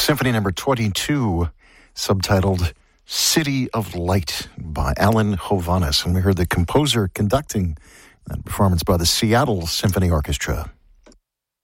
Symphony number 22, subtitled City of Light by Alan Hovhaness. And we heard the composer conducting that performance by the Seattle Symphony Orchestra.